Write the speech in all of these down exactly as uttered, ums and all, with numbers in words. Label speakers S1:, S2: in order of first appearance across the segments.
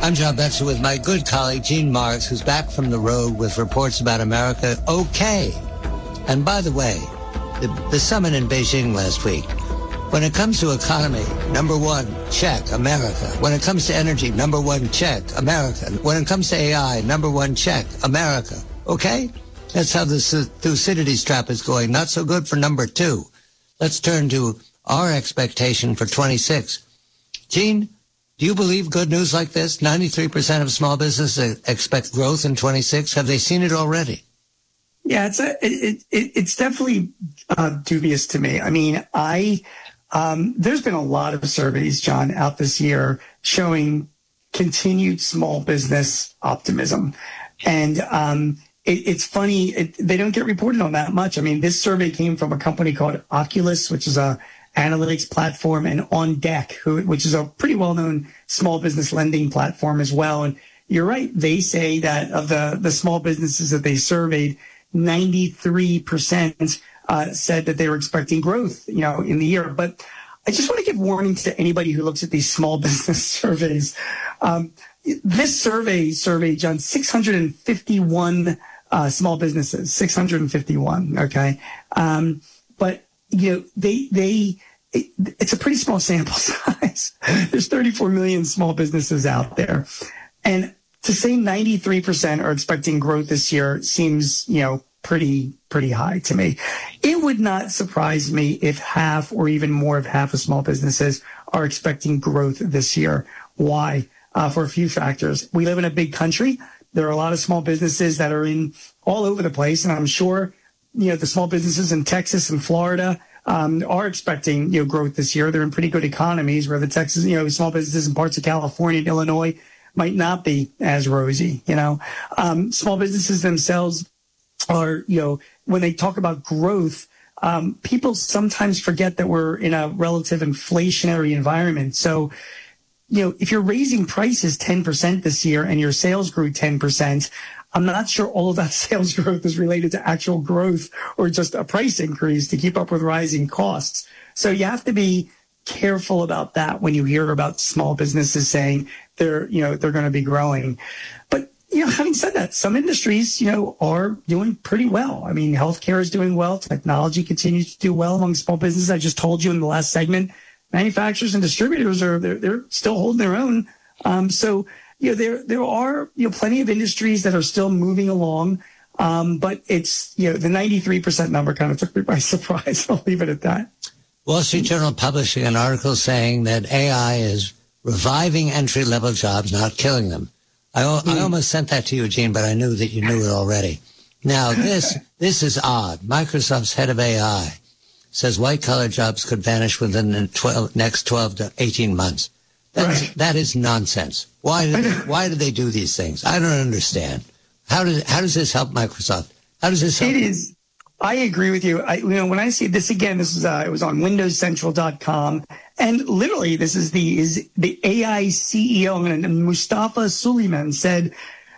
S1: I'm John Benson with my good colleague, Gene Marks, who's back from the road with reports about America. Okay. And by the way, the, the summit in Beijing last week, when it comes to economy, number one, check, America. When it comes to energy, number one, check, America. When it comes to A I, number one, check, America. Okay? That's how the Thucydides trap is going. Not so good for number two. Let's turn to our expectation for twenty-six. Gene, do you believe good news like this? ninety-three percent of small businesses expect growth in twenty-six. Have they seen it already?
S2: Yeah, it's a, it, it, it's definitely uh, dubious to me. I mean, I um, there's been a lot of surveys, John, out this year showing continued small business optimism. And um, it, it's funny, it, they don't get reported on that much. I mean, this survey came from a company called Oculus, which is a analytics platform, and On Deck, who, which is a pretty well-known small business lending platform as well. And you're right. They say that of the, the small businesses that they surveyed, ninety-three percent uh, said that they were expecting growth, you know, in the year. But I just want to give warning to anybody who looks at these small business surveys. Um, this survey surveyed, John, six hundred fifty-one uh, small businesses, six hundred fifty-one. Okay. Um, but, you know, they, they, it, it's a pretty small sample size. There's thirty-four million small businesses out there. And to say ninety-three percent are expecting growth this year seems, you know, pretty, pretty high to me. It would not surprise me if half or even more of half of small businesses are expecting growth this year. Why? Uh, for a few factors. We live in a big country. There are a lot of small businesses that are in all over the place. And I'm sure, you know, the small businesses in Texas and Florida um, are expecting, you know, growth this year. They're in pretty good economies, where the Texas, you know, small businesses in parts of California and Illinois might not be as rosy, you know. Um, small businesses themselves are, you know, when they talk about growth, um, people sometimes forget that we're in a relative inflationary environment. So, you know, if you're raising prices ten percent this year and your sales grew ten percent, I'm not sure all of that sales growth is related to actual growth or just a price increase to keep up with rising costs. So you have to be careful about that when you hear about small businesses saying they're, you know, they're going to be growing. But, you know, having said that, some industries, you know, are doing pretty well. I mean, healthcare is doing well. Technology continues to do well among small businesses. I just told you in the last segment, manufacturers and distributors are, they're, they're still holding their own. Um, so, you know, there, there are, you know, plenty of industries that are still moving along. Um, but it's, you know, the ninety-three percent number kind of took me by surprise. I'll leave it at that.
S1: Wall Street Journal publishing an article saying that A I is reviving entry-level jobs, not killing them. I, mm. I almost sent that to you, Gene, but I knew that you knew it already. Now, this this is odd. Microsoft's head of A I says white-collar jobs could vanish within the twelve, next twelve to eighteen months. That's, right. That is nonsense. Why do they, why do they do these things? I don't understand. How does how does this help Microsoft? How does this help?
S2: It is. I agree with you. I, you know, when I see this again, this is uh, it was on Windows Central dot com, and literally this is the is the A I C E O, and Mustafa Suleyman said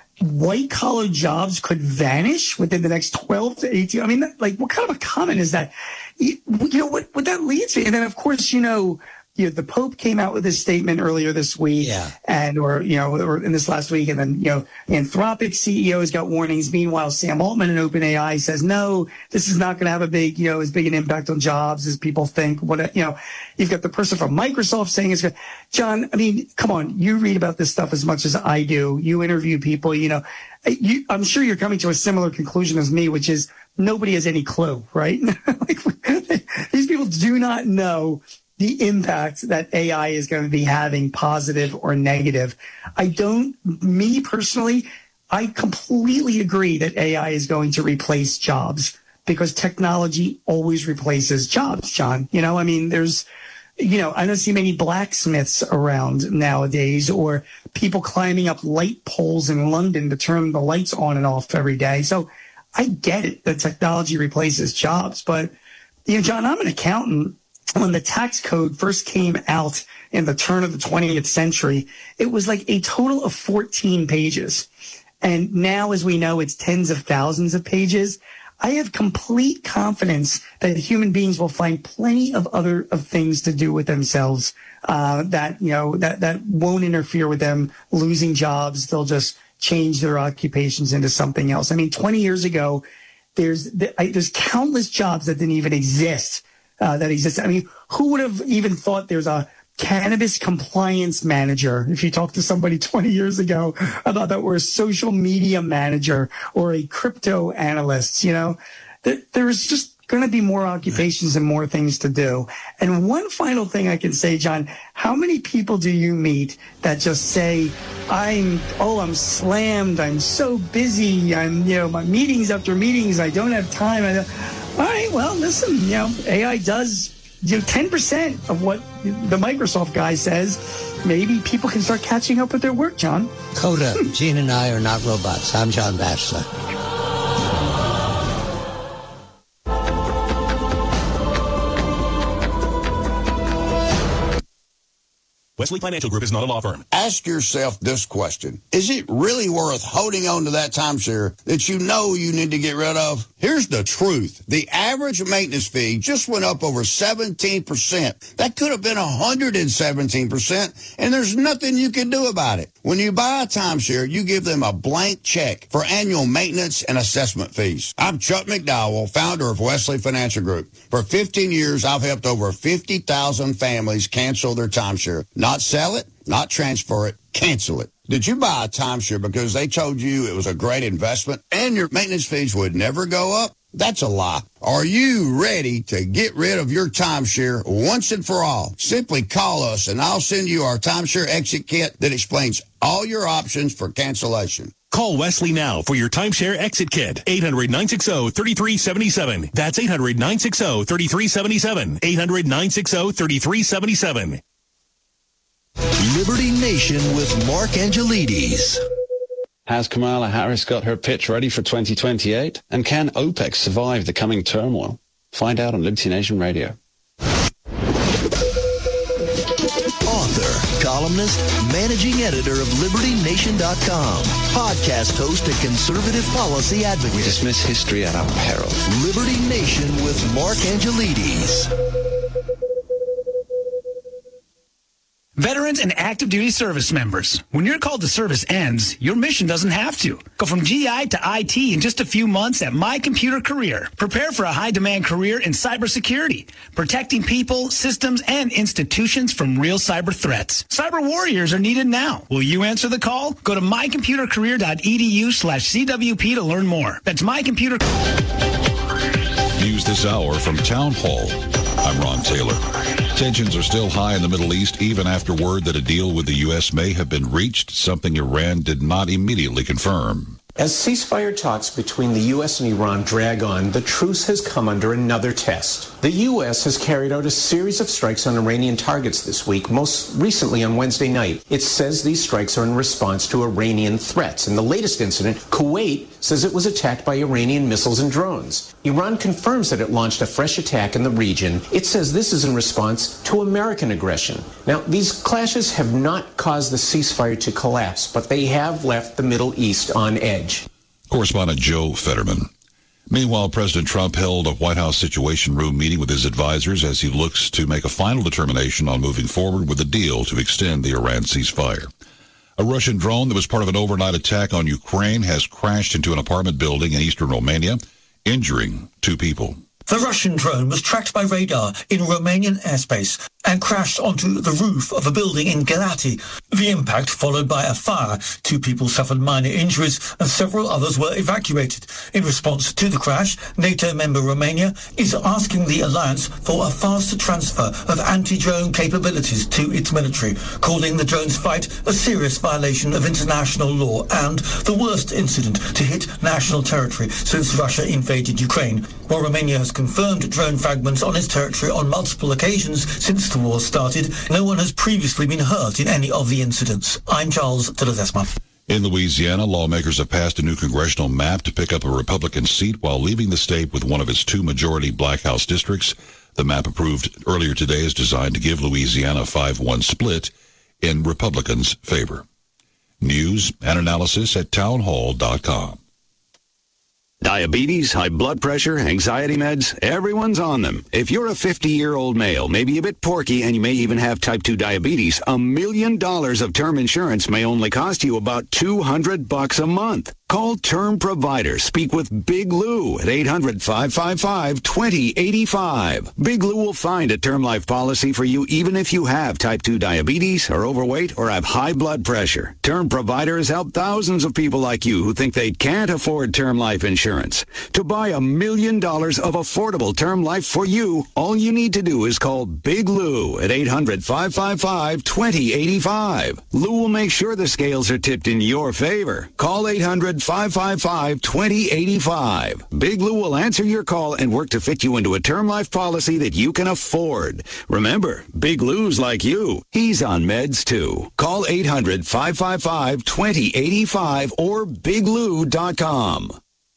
S2: white collar jobs could vanish within the next twelve to eighteen. I mean, that, like, what kind of a comment is that? You, you know what what that leads to, and then of course, you know. You know, the Pope came out with his statement earlier this week,
S1: yeah.
S2: and or you know, or in this last week, and then you know, Anthropic C E O has got warnings. Meanwhile, Sam Altman in OpenAI says no, this is not going to have a big, you know, as big an impact on jobs as people think. What you know, you've got the person from Microsoft saying it's good. John, I mean, come on, you read about this stuff as much as I do. You interview people, you know, you, I'm sure you're coming to a similar conclusion as me, which is nobody has any clue, right? Like, these people do not know the impact that A I is going to be having, positive or negative. I don't, me personally, I completely agree that A I is going to replace jobs because technology always replaces jobs, John. You know, I mean, there's, you know, I don't see many blacksmiths around nowadays or people climbing up light poles in London to turn the lights on and off every day. So I get it that technology replaces jobs, but, you know, John, I'm an accountant. When the tax code first came out in the turn of the twentieth century, it was like a total of fourteen pages. And now, as we know, it's tens of thousands of pages. I have complete confidence that human beings will find plenty of other of things to do with themselves uh, that, you know, that, that won't interfere with them losing jobs. They'll just change their occupations into something else. I mean, twenty years ago, there's there's countless jobs that didn't even exist, uh, that exist. I mean, who would have even thought there's a cannabis compliance manager? If you talk to somebody twenty years ago about that, or a social media manager or a crypto analyst, you know, there, there's just going to be more occupations and more things to do. And one final thing I can say, John, how many people do you meet that just say, I'm, oh, I'm slammed. I'm so busy. I'm, you know, my meetings after meetings. I don't have time. I don't. All right, well, listen, you know, A I does, you know, ten percent of what the Microsoft guy says. Maybe people can start catching up with their work, John.
S1: Coda, Gene and I are not robots. I'm John Batchelor.
S3: Wesley Financial Group is not a law firm.
S4: Ask yourself this question. Is it really worth holding on to that timeshare that you know you need to get rid of? Here's the truth. The average maintenance fee just went up over seventeen percent. That could have been one hundred seventeen percent, and there's nothing you can do about it. When you buy a timeshare, you give them a blank check for annual maintenance and assessment fees. I'm Chuck McDowell, founder of Wesley Financial Group. For fifteen years, I've helped over fifty thousand families cancel their timeshare. Not sell it, not transfer it, cancel it. Did you buy a timeshare because they told you it was a great investment and your maintenance fees would never go up? That's a lie. Are you ready to get rid of your timeshare once and for all? Simply call us and I'll send you our timeshare exit kit that explains all your options for cancellation.
S3: Call Wesley now for your timeshare exit kit. eight hundred, nine six zero, three three seven seven. That's eight hundred, nine six zero, three three seven seven. eight hundred, nine six zero, three three seven seven.
S5: Liberty Nation with Mark Angelides.
S6: Has Kamala Harris got her pitch ready for twenty twenty-eight? And can OPEC survive the coming turmoil? Find out on Liberty Nation Radio.
S5: Author, columnist, managing editor of Liberty Nation dot com, podcast host and conservative policy advocate.
S6: We dismiss history at our peril.
S5: Liberty Nation with Mark Angelides.
S7: Veterans and active duty service members, when your call to service ends, your mission doesn't have to. Go from G I to I T in just a few months at My Computer Career. Prepare for a high-demand career in cybersecurity, protecting people, systems, and institutions from real cyber threats. Cyber warriors are needed now. Will you answer the call? Go to my computer career dot e d u slash c w p to learn more. That's My Computer.
S8: News this hour from Town Hall. I'm Ron Taylor. Tensions are still high in the Middle East, even after word that a deal with the U S may have been reached, something Iran did not immediately confirm.
S9: As ceasefire talks between the U S and Iran drag on, the truce has come under another test. The U S has carried out a series of strikes on Iranian targets this week, most recently on Wednesday night. It says these strikes are in response to Iranian threats. In the latest incident, Kuwait says it was attacked by Iranian missiles and drones. Iran confirms that it launched a fresh attack in the region. It says this is in response to American aggression. Now, these clashes have not caused the ceasefire to collapse, but they have left the Middle East on edge.
S8: Correspondent Joe Fetterman. Meanwhile, President Trump held a White House Situation Room meeting with his advisors as he looks to make a final determination on moving forward with a deal to extend the Iran ceasefire. A Russian drone that was part of an overnight attack on Ukraine has crashed into an apartment building in eastern Romania, injuring two people.
S10: The Russian drone was tracked by radar in Romanian airspace and crashed onto the roof of a building in Galati. The impact followed by a fire. Two people suffered minor injuries and several others were evacuated. In response to the crash, NATO member Romania is asking the alliance for a faster transfer of anti-drone capabilities to its military, calling the drone's fight a serious violation of international law and the worst incident to hit national territory since Russia invaded Ukraine. While Romania has confirmed drone fragments on its territory on multiple occasions since the war started, no one has previously been hurt in any of the incidents. I'm Charles de Ledesma.
S8: In Louisiana, lawmakers have passed a new congressional map to pick up a Republican seat while leaving the state with one of its two majority black House districts. The map approved earlier today is designed to give Louisiana a five one split in Republicans' favor. News and analysis at town hall dot com.
S11: Diabetes, high blood pressure, anxiety meds, everyone's on them. If you're a fifty-year-old male, maybe a bit porky, and you may even have type two diabetes, a million dollars of term insurance may only cost you about two hundred bucks a month. Call Term Provider. Speak with Big Lou at eight hundred, five five five, two zero eight five. Big Lou will find a term life policy for you even if you have type two diabetes, are overweight, or have high blood pressure. Term Provider has helped thousands of people like you who think they can't afford term life insurance. To buy a million dollars of affordable term life for you, all you need to do is call Big Lou at eight hundred, five five five, two zero eight five. Lou will make sure the scales are tipped in your favor. Call eight hundred, five five five, two zero eight five. Big Lou will answer your call and work to fit you into a term life policy that you can afford. Remember, Big Lou's like you. He's on meds too. Call eight hundred, five five five, two zero eight five or big lou dot com.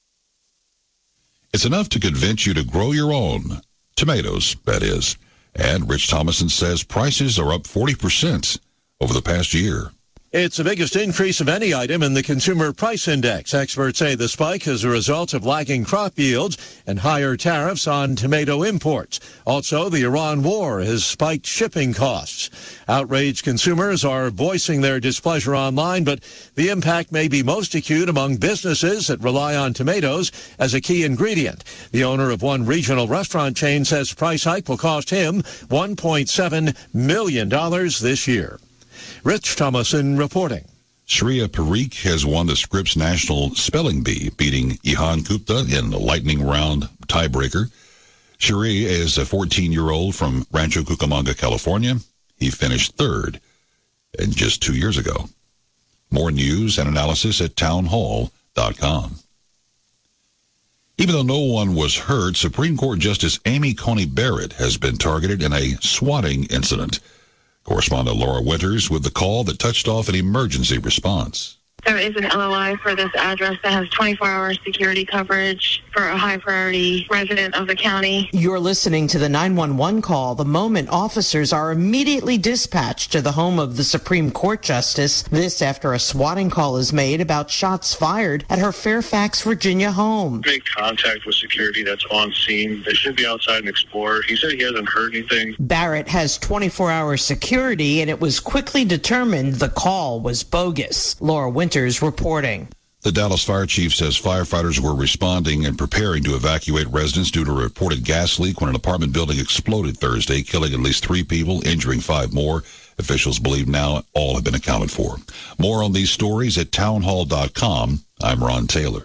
S8: It's enough to convince you to grow your own. Tomatoes, that is. And Rich Thomason says prices are up forty percent over the past year.
S12: It's the biggest increase of any item in the Consumer Price Index. Experts say the spike is a result of lagging crop yields and higher tariffs on tomato imports. Also, the Iran war has spiked shipping costs. Outraged consumers are voicing their displeasure online, but the impact may be most acute among businesses that rely on tomatoes as a key ingredient. The owner of one regional restaurant chain says price hike will cost him one point seven million dollars this year. Rich Thomason reporting.
S8: Shreya Parikh has won the Scripps National Spelling Bee, beating Ihan Gupta in the lightning round tiebreaker. Shreya is a fourteen-year-old from Rancho Cucamonga, California. He finished third and just two years ago. More news and analysis at town hall dot com. Even though no one was hurt, Supreme Court Justice Amy Coney Barrett has been targeted in a swatting incident. Correspondent Laura Winters with the call that touched off an emergency response.
S13: There is an L O I for this address that has twenty-four hour security coverage for a high-priority resident of the county.
S14: You're listening to the nine one one call the moment officers are immediately dispatched to the home of the Supreme Court Justice. This after a swatting call is made about shots fired at her Fairfax, Virginia home.
S15: Make contact with security that's on scene. They should be outside and explore. He said he hasn't heard anything.
S14: Barrett has twenty-four hour security, and it was quickly determined the call was bogus. Laura Winters reporting.
S8: The Dallas fire chief says firefighters were responding and preparing to evacuate residents due to a reported gas leak when an apartment building exploded Thursday, killing at least three people, injuring five more. Officials believe now all have been accounted for. More on these stories at town hall dot com. I'm Ron Taylor.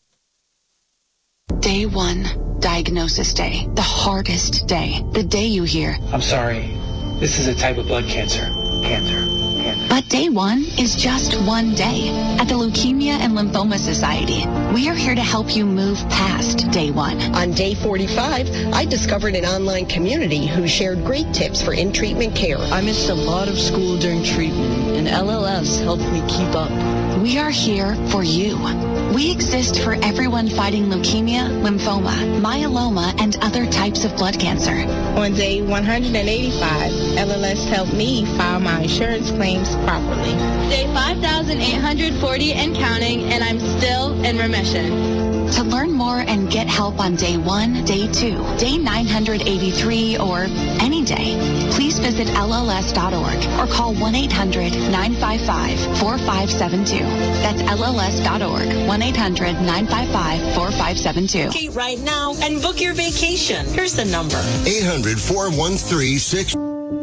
S16: Day one, diagnosis day. The hardest day. The day you hear,
S17: I'm sorry, this is a type of blood cancer. Cancer.
S16: But day one is just one day. At the Leukemia and Lymphoma Society, we are here to help you move past day one.
S18: On day forty-five, I discovered an online community who shared great tips for in-treatment care.
S19: I missed a lot of school during treatment, and L L S helped me keep up.
S16: We are here for you. We exist for everyone fighting leukemia, lymphoma, myeloma, and other types of blood cancer.
S20: On day one hundred eighty-five, L L S helped me file my insurance claims properly.
S21: Day five thousand eight hundred forty and counting, and I'm still in remission.
S16: To learn more and get help on day one, day two, day nine hundred eighty-three, or any day, please visit L L S dot org or call one eight hundred, nine five five, four five seven two. That's L L S dot org, one eight hundred, nine five five, four five seven two.
S22: Right now and book your vacation. Here's the number.
S23: eight hundred, four one three, six.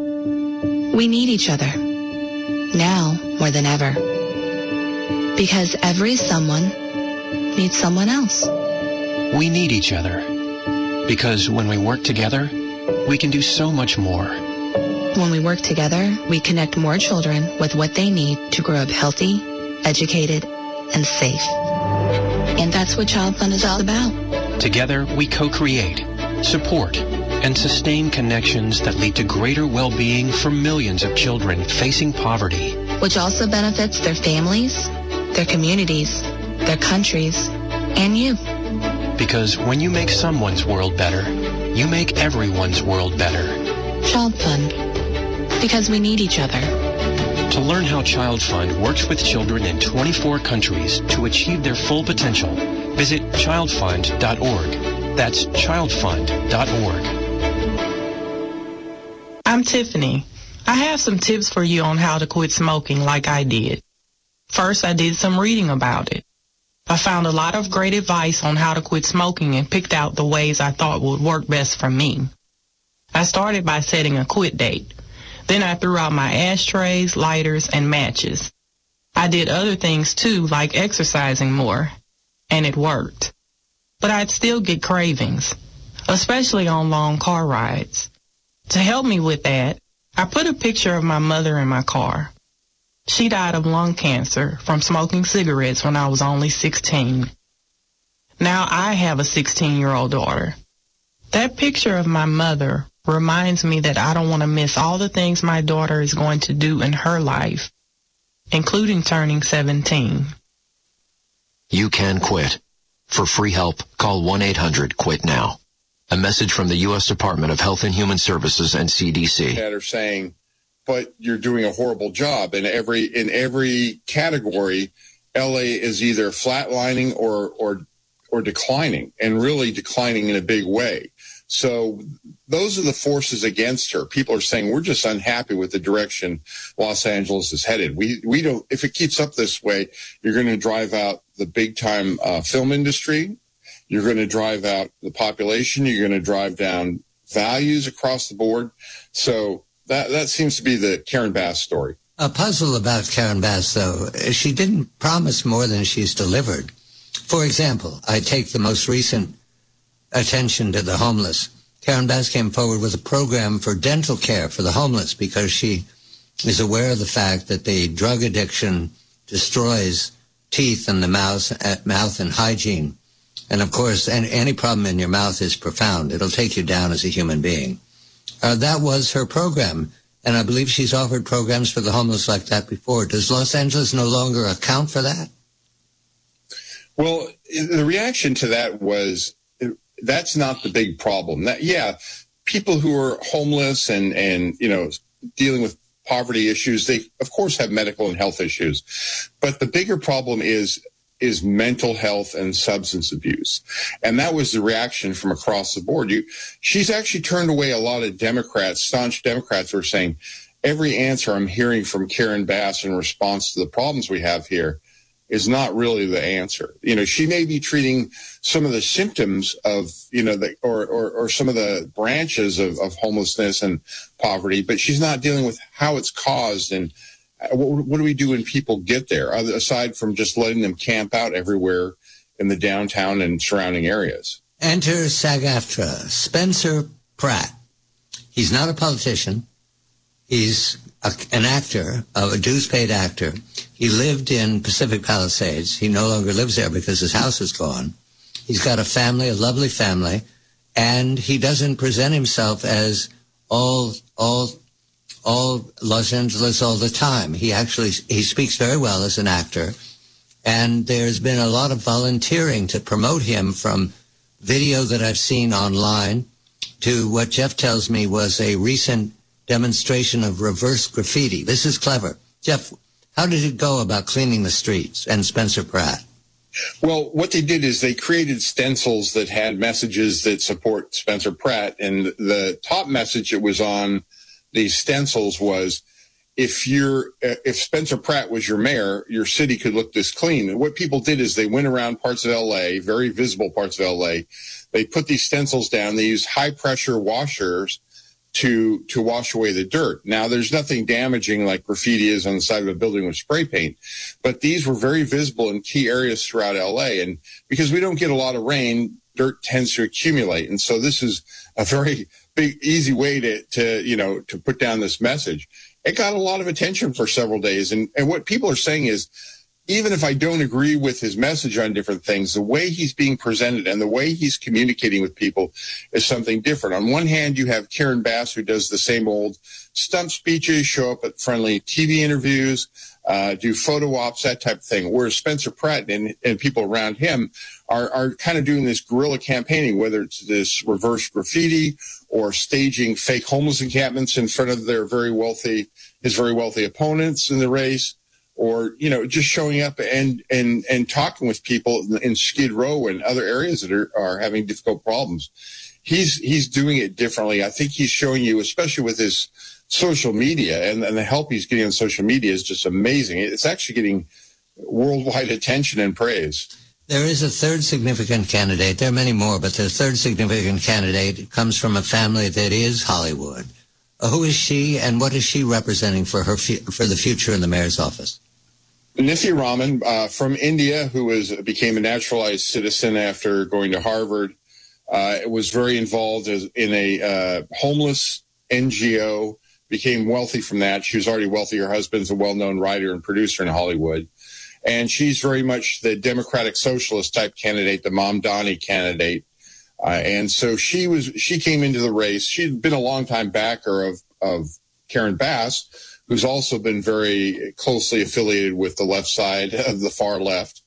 S24: We need each other. Now more than ever. Because every someone needs someone else.
S25: We need each other. Because when we work together, we can do so much more.
S24: When we work together, we connect more children with what they need to grow up healthy, educated, and safe. And that's what Child Fund is all about.
S25: Together, we co-create, support, and sustain connections that lead to greater well-being for millions of children facing poverty.
S24: Which also benefits their families, their communities, their countries, and you.
S25: Because when you make someone's world better, you make everyone's world better.
S24: Child Fund. Because we need each other.
S25: To learn how Child Fund works with children in twenty-four countries to achieve their full potential, Visit child fund dot org. That's child fund dot org.
S1: I'm Tiffany. I have some tips for you on how to quit smoking like I did. First, I did some reading about it. I found a lot of great advice on how to quit smoking and picked out the ways I thought would work best for me. I started by setting a quit date. Then I threw out my ashtrays, lighters, and matches. I did other things too, like exercising more, and it worked. But I'd still get cravings, especially on long car rides. To help me with that, I put a picture of my mother in my car. She died of lung cancer from smoking cigarettes when I was only sixteen. Now I have a sixteen-year-old daughter. That picture of my mother reminds me that I don't want to miss all the things my daughter is going to do in her life, including turning seventeen.
S2: You can quit. For free help, call one eight hundred quit now. A message from the U S Department of Health and Human Services and C D C.
S3: That are saying, but you're doing a horrible job. In every in every category, L A is either flatlining or or or declining, and really declining in a big way. So those are the forces against her. People are saying we're just unhappy with the direction Los Angeles is headed. We we don't. If it keeps up this way, you're going to drive out the big time uh, film industry. You're going to drive out the population. You're going to drive down values across the board. So that that seems to be the Karen Bass story.
S4: A puzzle about Karen Bass, though, she didn't promise more than she's delivered. For example, I take the most recent attention to the homeless. Karen Bass came forward with a program for dental care for the homeless because she is aware of the fact that the drug addiction destroys teeth in the mouth, at mouth and hygiene. And of course, any, any problem in your mouth is profound. It'll take you down as a human being. Uh, that was her program. And I believe she's offered programs for the homeless like that before. Does Los Angeles no longer account for that?
S3: Well, the reaction to that was, that's not the big problem. That, yeah, people who are homeless and, and, you know, dealing with poverty issues, they, of course, have medical and health issues. But the bigger problem is is mental health and substance abuse. And that was the reaction from across the board. You, she's actually turned away a lot of Democrats, staunch Democrats who are saying, every answer I'm hearing from Karen Bass in response to the problems we have here is not really the answer. You know, she may be treating some of the symptoms of, you know, the, or, or, or some of the branches of, of homelessness and poverty, but she's not dealing with how it's caused and what, what do we do when people get there, aside from just letting them camp out everywhere in the downtown and surrounding areas.
S4: Enter SAG-AFTRA, Spencer Pratt. He's not a politician. He's a, an actor, a dues-paid actor. He lived in Pacific Palisades. He no longer lives there because his house is gone. He's got a family, a lovely family, and he doesn't present himself as all, all, all Los Angeles all the time. He actually, he speaks very well as an actor, and there's been a lot of volunteering to promote him, from video that I've seen online to what Jeff tells me was a recent demonstration of reverse graffiti. This is clever. Jeff, how did it go about cleaning the streets and Spencer Pratt?
S3: Well, what they did is they created stencils that had messages that support Spencer Pratt. And the top message that was on these stencils was, if you're, if Spencer Pratt was your mayor, your city could look this clean. And what people did is they went around parts of L A, very visible parts of L A. They put these stencils down. They used high pressure washers to to wash away the dirt. Now, there's nothing damaging like graffiti is on the side of a building with spray paint, but these were very visible in key areas throughout L A. And because we don't get a lot of rain, dirt tends to accumulate. And so this is a very big, easy way to, to you know, to put down this message. It got a lot of attention for several days. And, and what people are saying is, even if I don't agree with his message on different things, the way he's being presented and the way he's communicating with people is something different. On one hand, you have Karen Bass, who does the same old stump speeches, show up at friendly T V interviews, uh, do photo ops, that type of thing. Whereas Spencer Pratt and, and people around him are, are kind of doing this guerrilla campaigning, whether it's this reverse graffiti or staging fake homeless encampments in front of their very wealthy, his very wealthy opponents in the race, or, you know, just showing up and, and, and talking with people in Skid Row and other areas that are, are having difficult problems. He's, he's doing it differently. I think he's showing you, especially with his social media and, and the help he's getting on social media is just amazing. It's actually getting worldwide attention and praise.
S4: There is a third significant candidate. There are many more, but the third significant candidate comes from a family that is Hollywood. Uh, who is she, and what is she representing for her fu- for the future in the mayor's office?
S3: Nithya Raman uh, from India, who was became a naturalized citizen after going to Harvard, uh, was very involved as, in a uh, homeless N G O, became wealthy from that. She was already wealthy. Her husband's a well-known writer and producer in Hollywood. And she's very much the Democratic Socialist type candidate, the Mamdani candidate. Uh, and so she was, she came into the race. She'd been a longtime backer of, of Karen Bass, who's also been very closely affiliated with the left side of the far left.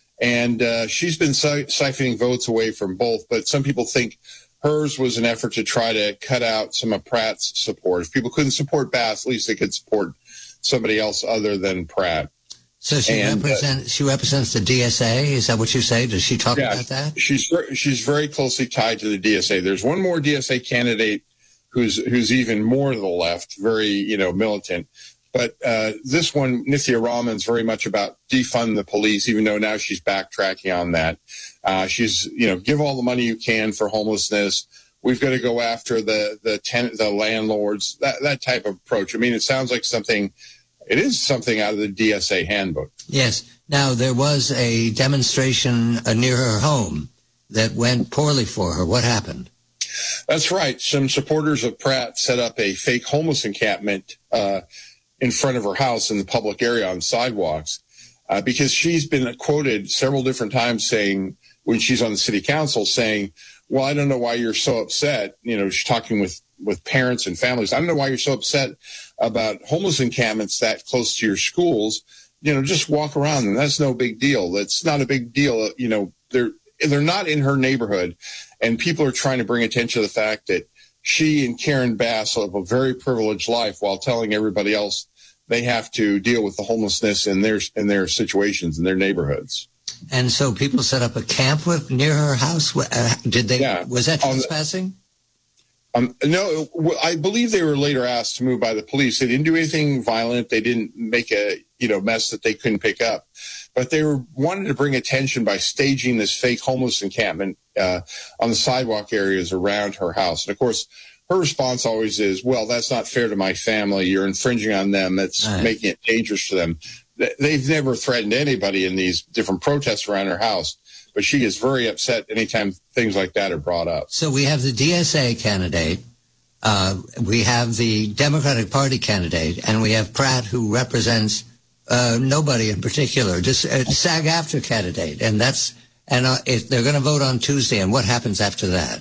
S3: And uh, she's been si- siphoning votes away from both. But some people think hers was an effort to try to cut out some of Pratt's support. If people couldn't support Bass, at least they could support somebody else other than Pratt.
S4: So she
S3: and,
S4: represents uh, she represents the D S A. Is that what you say? Does she talk
S3: yeah,
S4: about that?
S3: She's she's very closely tied to the D S A. There's one more D S A candidate who's who's even more to the left, very you know militant. But uh, this one, Nithya Raman's very much about defund the police, even though now she's backtracking on that. Uh, she's you know give all the money you can for homelessness. We've got to go after the the tenant, the landlords. That that type of approach. I mean, it sounds like something. It is something out of the D S A handbook.
S4: Yes. Now, there was a demonstration uh, near her home that went poorly for her. What happened?
S3: That's right. Some supporters of Pratt set up a fake homeless encampment uh, in front of her house in the public area on sidewalks uh, because she's been quoted several different times saying, when she's on the city council, saying, well, I don't know why you're so upset. You know, she's talking with, with parents and families. I don't know why you're so upset about homeless encampments that close to your schools. You know, just walk around them. That's no big deal. That's not a big deal. You know, they're, they're not in her neighborhood. And people are trying to bring attention to the fact that she and Karen Bass live a very privileged life while telling everybody else they have to deal with the homelessness in their, in their situations, in their neighborhoods.
S4: And so people set up a camp with, near her house. Uh, did they, yeah. Was that trespassing?
S3: Um, no, I believe they were later asked to move by the police. They didn't do anything violent. They didn't make a, you know, mess that they couldn't pick up. But they were wanted to bring attention by staging this fake homeless encampment uh, on the sidewalk areas around her house. And, of course, her response always is, well, that's not fair to my family. You're infringing on them. That's right. Making it dangerous to them. They've never threatened anybody in these different protests around her house. But she gets very upset anytime things like that are brought up.
S4: So we have the D S A candidate, uh, we have the Democratic Party candidate, and we have Pratt, who represents uh, nobody in particular, just a SAG-AFTRA candidate. And that's and uh, if they're going to vote on Tuesday, and what happens after that?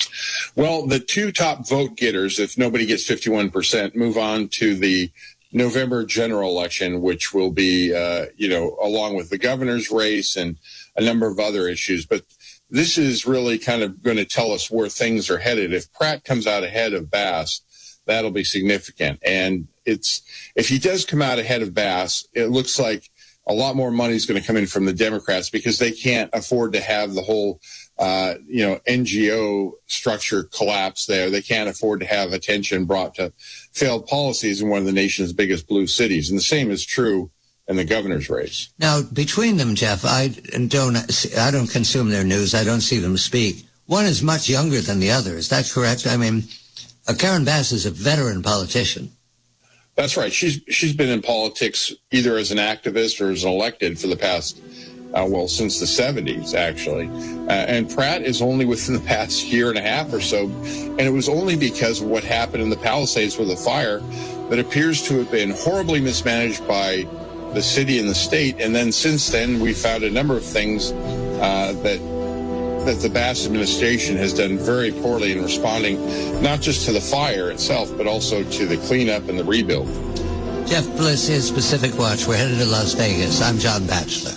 S3: Well, the two top vote getters, if nobody gets fifty-one percent, move on to the November general election, which will be, uh, you know, along with the governor's race and a number of other issues. But this is really kind of going to tell us where things are headed. If Pratt comes out ahead of Bass, that'll be significant. And it's if he does come out ahead of Bass, it looks like a lot more money is going to come in from the Democrats because they can't afford to have the whole, uh, you know, N G O structure collapse there. They can't afford to have attention brought to failed policies in one of the nation's biggest blue cities. And the same is true in the governor's race.
S4: Now, between them, Jeff, I don't, I don't consume their news. I don't see them speak. One is much younger than the other. Is that correct? I mean, uh, Karen Bass is a veteran politician.
S3: That's right. She's she's been in politics either as an activist or as an elected for the past, uh, well, since the seventies, actually. Uh, and Pratt is only within the past year and a half or so. And it was only because of what happened in the Palisades with the fire that appears to have been horribly mismanaged by the city and the state. And then since then, we found a number of things uh, that that the Bass administration has done very poorly in responding, not just to the fire itself, but also to the cleanup and the rebuild.
S4: Jeff Bliss is Pacific Watch. We're headed to Las Vegas. I'm John Batchelor.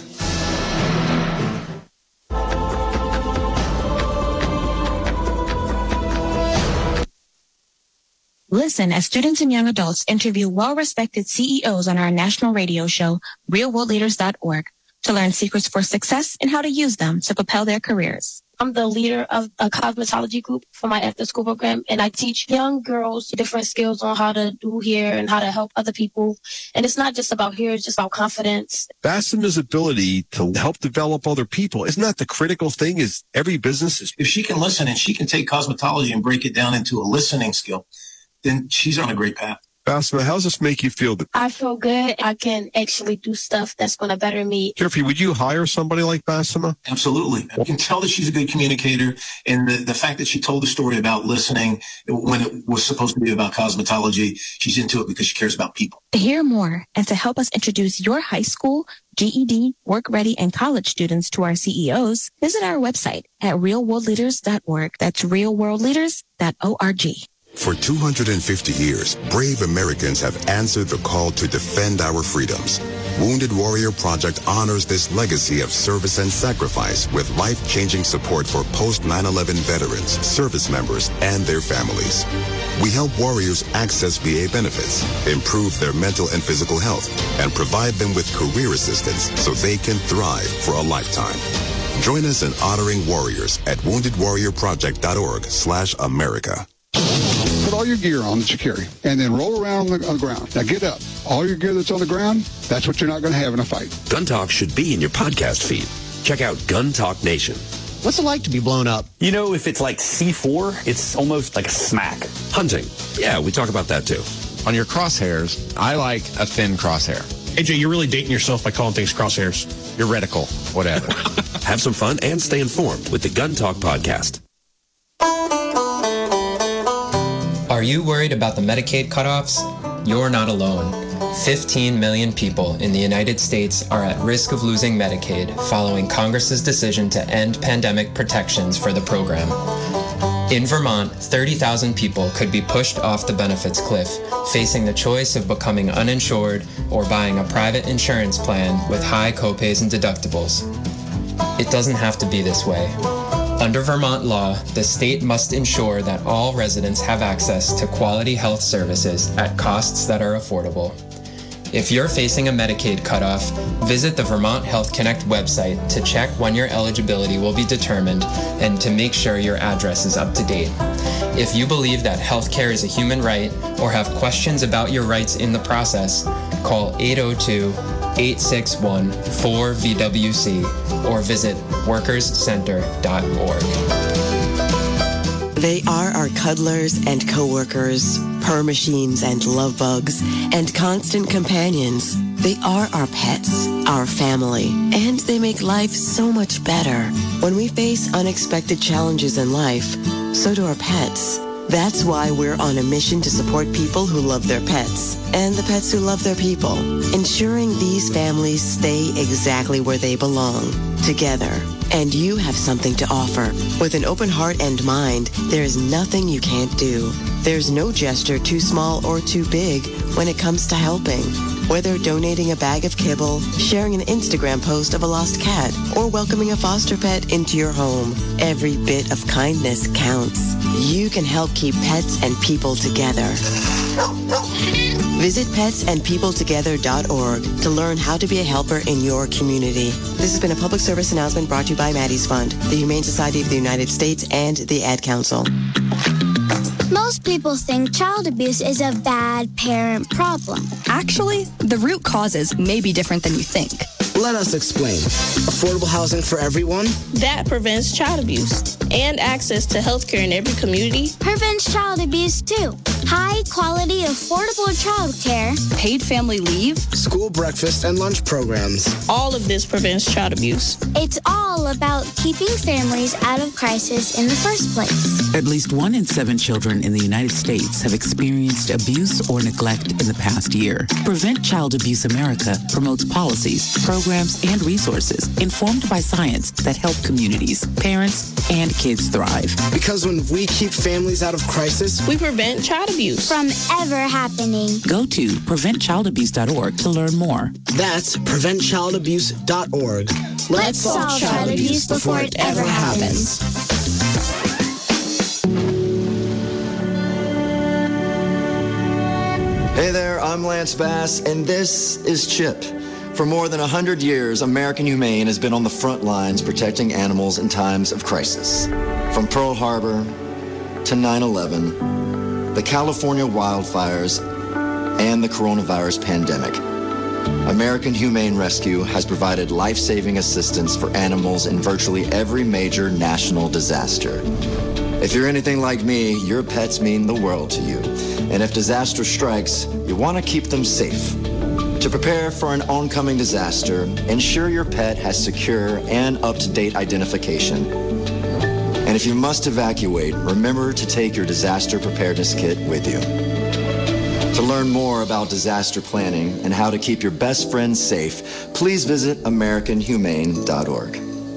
S5: Listen as students and young adults interview well-respected C E Os on our national radio show, real world leaders dot org, to learn secrets for success and how to use them to propel their careers.
S6: I'm the leader of a cosmetology group for my after-school program, and I teach young girls different skills on how to do hair and how to help other people. And it's not just about hair, it's just about confidence.
S7: Bassima's ability to help develop other people, isn't that the critical thing? Is every business is...
S9: If she can listen and she can take cosmetology and break it down into a listening skill, then she's on a great path.
S7: Bassima, how does this make you feel?
S6: I feel good. I can actually do stuff that's going to better me.
S7: Jeffrey, would you hire somebody like Bassima?
S9: Absolutely. You can tell that she's a good communicator, and the, the fact that she told the story about listening when it was supposed to be about cosmetology, she's into it because she cares about people.
S5: To hear more and to help us introduce your high school, G E D, work-ready, and college students to our C E Os, visit our website at real world leaders dot org. That's real world leaders dot org.
S10: For two hundred fifty years, brave Americans have answered the call to defend our freedoms. Wounded Warrior Project honors this legacy of service and sacrifice with life-changing support for post nine eleven veterans, service members, and their families. We help warriors access V A benefits, improve their mental and physical health, and provide them with career assistance so they can thrive for a lifetime. Join us in honoring warriors at wounded warrior project dot org slash America.
S26: Put all your gear on that you carry, and then roll around on the, on the ground. Now get up. All your gear that's on the ground, that's what you're not going to have in a fight.
S27: Gun Talk should be in your podcast feed. Check out Gun Talk Nation.
S28: What's it like to be blown up?
S29: You know, if it's like C four, it's almost like a smack.
S27: Hunting. Yeah, we talk about that too.
S30: On your crosshairs, I like a thin crosshair.
S31: A J, you're really dating yourself by calling things crosshairs.
S30: Your reticle, whatever.
S27: Have some fun and stay informed with the Gun Talk podcast.
S32: Are you worried about the Medicaid cutoffs? You're not alone. fifteen million people in the United States are at risk of losing Medicaid following Congress's decision to end pandemic protections for the program. In Vermont, thirty thousand people could be pushed off the benefits cliff, facing the choice of becoming uninsured or buying a private insurance plan with high copays and deductibles. It doesn't have to be this way. Under Vermont law, the state must ensure that all residents have access to quality health services at costs that are affordable. If you're facing a Medicaid cutoff, visit the Vermont Health Connect website to check when your eligibility will be determined and to make sure your address is up to date. If you believe that healthcare is a human right or have questions about your rights in the process, call eight oh two, eight six one, four V W C or visit workers center dot org.
S33: They are our cuddlers and coworkers, purr machines and love bugs, and constant companions. They are our pets, our family, and they make life so much better. When we face unexpected challenges in life, so do our pets. That's why we're on a mission to support people who love their pets and the pets who love their people, ensuring these families stay exactly where they belong, together. And you have something to offer. With an open heart and mind, there is nothing you can't do. There's no gesture too small or too big when it comes to helping. Whether donating a bag of kibble, sharing an Instagram post of a lost cat, or welcoming a foster pet into your home, every bit of kindness counts. You can help keep pets and people together. Visit pets and people together dot org to learn how to be a helper in your community. This has been a public service announcement brought to you by Maddie's Fund, the Humane Society of the United States, and the Ad Council.
S34: Most people think child abuse is a bad parent problem.
S35: Actually, the root causes may be different than you think.
S36: Let us explain. Affordable housing for everyone?
S20: That prevents child abuse. And access to health care in every community?
S34: Prevents child abuse too. High quality, affordable child care.
S35: Paid family leave.
S36: School breakfast and lunch programs.
S20: All of this prevents child abuse.
S34: It's all about keeping families out of crisis in the first place.
S37: At least one in seven children in the United States have experienced abuse or neglect in the past year. Prevent Child Abuse America promotes policies, programs, and resources informed by science that help communities, parents, and kids thrive.
S36: Because when we keep families out of crisis,
S20: we prevent child abuse
S34: from ever happening.
S37: Go to prevent child abuse dot org to learn more.
S36: That's prevent child abuse dot org. Let's,
S34: Let's solve child abuse before it ever happens.
S1: Hey there, I'm Lance Bass, and this is Chip. For more than one hundred years, American Humane has been on the front lines protecting animals in times of crisis. From Pearl Harbor to nine eleven, the California wildfires, and the coronavirus pandemic, American Humane Rescue has provided life-saving assistance for animals in virtually every major national disaster. If you're anything like me, your pets mean the world to you. And if disaster strikes, you want to keep them safe. To prepare for an oncoming disaster, ensure your pet has secure and up-to-date identification. And if you must evacuate, remember to take your disaster preparedness kit with you. To learn more about disaster planning and how to keep your best friends safe, please visit American Humane dot org.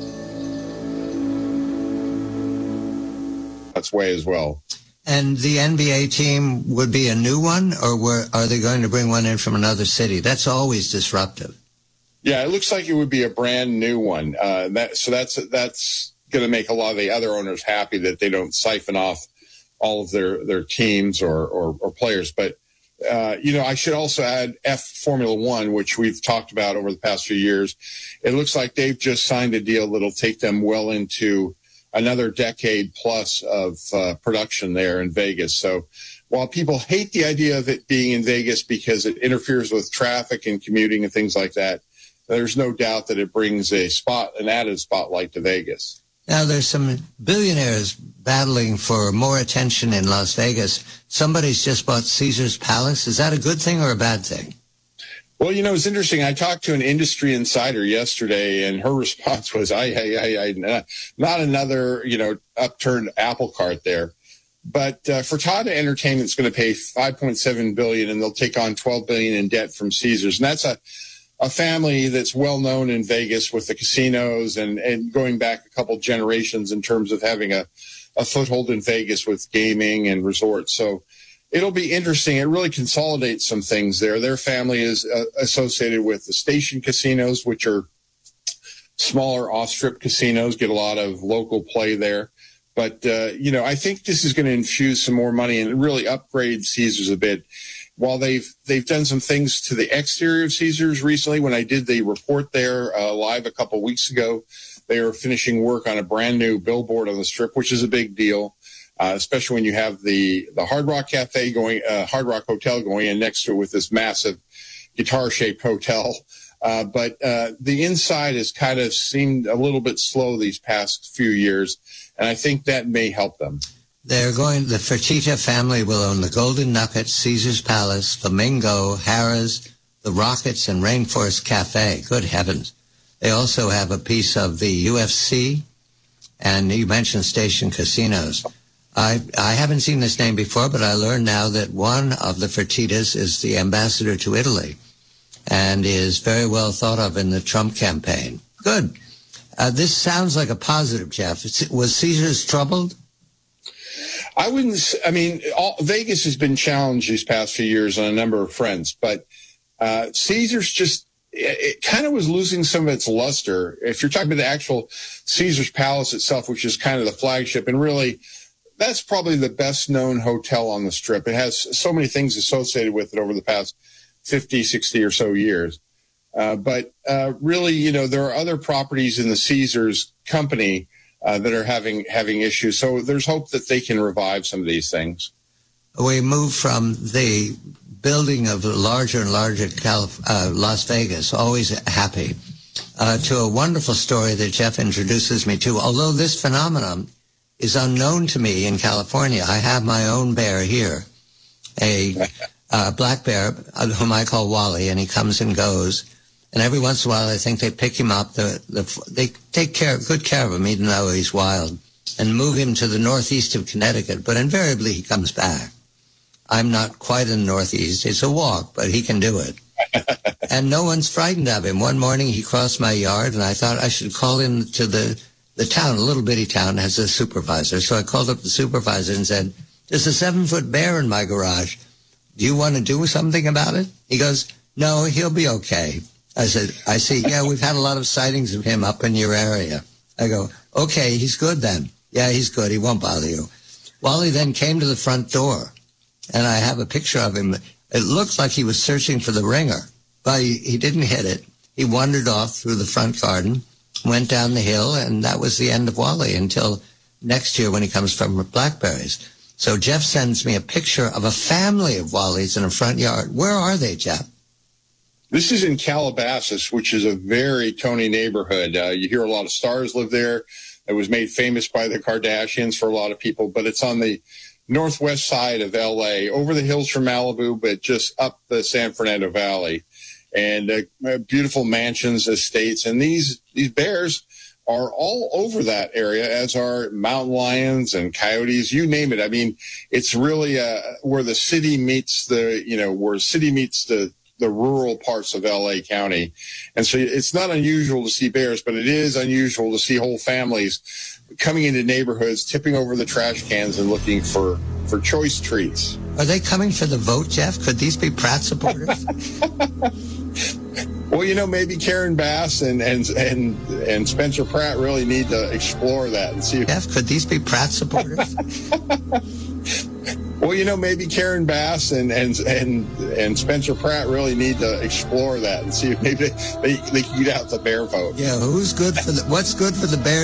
S3: That's way as well.
S4: And the N B A team would be a new one, or were, are they going to bring one in from another city? That's always disruptive.
S3: Yeah, it looks like it would be a brand new one. Uh, that, so that's that's going to make a lot of the other owners happy that they don't siphon off all of their, their teams or, or, or players. But, uh, you know, I should also add F Formula One, which we've talked about over the past few years. It looks like they've just signed a deal that'll take them well into another decade plus of uh, production there in Vegas. So while people hate the idea of it being in Vegas because it interferes with traffic and commuting and things like that, there's no doubt that it brings a spot, an added spotlight to Vegas.
S4: Now, there's some billionaires battling for more attention in Las Vegas. Somebody's just bought Caesar's Palace. Is that a good thing or a bad thing?
S3: Well, you know, it's interesting. I talked to an industry insider yesterday, and her response was, I, I, I, I not another, you know, upturned apple cart there. But uh, Fertitta Entertainment's going to pay five point seven billion dollars, and they'll take on twelve billion dollars in debt from Caesars. And that's a, a family that's well known in Vegas with the casinos and, and going back a couple generations in terms of having a, a foothold in Vegas with gaming and resorts. So it'll be interesting. It really consolidates some things there. Their family is uh, associated with the Station casinos, which are smaller off-strip casinos, get a lot of local play there. But, uh, you know, I think this is going to infuse some more money and really upgrade Caesars a bit. While they've they've done some things to the exterior of Caesars recently, when I did the report there uh, live a couple weeks ago, they are finishing work on a brand new billboard on the Strip, which is a big deal. Uh, especially when you have the, the Hard Rock Cafe going, uh, Hard Rock Hotel going in next to it with this massive guitar-shaped hotel. Uh, but uh, the inside has kind of seemed a little bit slow these past few years, and I think that may help them.
S4: They're going, the Fertitta family will own the Golden Nugget, Caesar's Palace, Flamingo, Harrah's, the Rockets, and Rainforest Cafe. Good heavens. They also have a piece of the U F C, and you mentioned Station Casinos. I, I haven't seen this name before, but I learned now that one of the Fertittas is the ambassador to Italy and is very well thought of in the Trump campaign. Good. Uh, this sounds like a positive, Jeff. It's, was Caesars troubled?
S3: I wouldn't, I mean, all, Vegas has been challenged these past few years on a number of fronts, but uh, Caesars just, it, it kind of was losing some of its luster. If you're talking about the actual Caesars Palace itself, which is kind of the flagship, and really, that's probably the best known hotel on the Strip. It has so many things associated with it over the past fifty, sixty or so years. Uh, but uh, really, you know, there are other properties in the Caesars company uh, that are having having issues. So there's hope that they can revive some of these things.
S4: We move from the building of larger and larger Calif- uh, Las Vegas, always happy, uh, to a wonderful story that Jeff introduces me to. Although this phenomenon is unknown to me in California, I have my own bear here, a uh, black bear whom I call Wally, and he comes and goes. And every once in a while, I think they pick him up. The, the, they take care, good care of him, even though he's wild, and move him to the northeast of Connecticut. But invariably, he comes back. I'm not quite in the northeast. It's a walk, but he can do it. And no one's frightened of him. One morning, he crossed my yard, and I thought I should call him to the The town, a little bitty town, has a supervisor. So I called up the supervisor and said, there's a seven-foot bear in my garage. Do you want to do something about it? He goes, no, he'll be okay. I said, I see, yeah, we've had a lot of sightings of him up in your area. I go, okay, he's good then. Yeah, he's good. He won't bother you. Wally then came to the front door, and I have a picture of him. It looked like he was searching for the ringer, but he, he didn't hit it. He wandered off through the front garden, went down the hill, and that was the end of Wally until next year when he comes from blackberries. So Jeff sends me a picture of a family of Wallies in a front yard. Where are they, Jeff?
S3: This is in Calabasas, which is a very Tony neighborhood. Uh, you hear a lot of stars live there. It was made famous by the Kardashians for a lot of people, but it's on the northwest side of L A, over the hills from Malibu, but just up the San Fernando Valley. And uh, beautiful mansions, estates, and these these bears are all over that area, as are mountain lions and coyotes, you name it. I mean, it's really uh, where the city meets the, you know, where city meets the, the rural parts of L A County. And so it's not unusual to see bears, but it is unusual to see whole families coming into neighborhoods, tipping over the trash cans and looking for, for choice treats.
S4: Are they coming for the vote, Jeff? Could these be Pratt supporters?
S3: Well, you know, maybe Karen Bass and, and and and Spencer Pratt really need to explore that and see if...
S4: Jeff, could these be Pratt supporters?
S3: Well, you know, maybe Karen Bass and, and and and Spencer Pratt really need to explore that and see if maybe they, they, they can get out the bear vote.
S4: Yeah, who's good for the... What's good for the Bears?